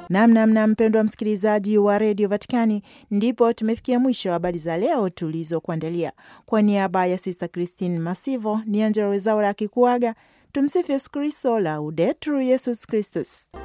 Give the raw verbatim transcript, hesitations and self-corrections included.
Namnamna mpendwa msikilizaji wa redio Vatikani, ndipo tumefikia mwisho wa habari za leo tulizokuandalia. Kwa niaba ya Sister Christine Masivo ni Angella Rwezaura akikuaga. Tumsifu Yesu Kristo, Laudetur Yesus Kristus.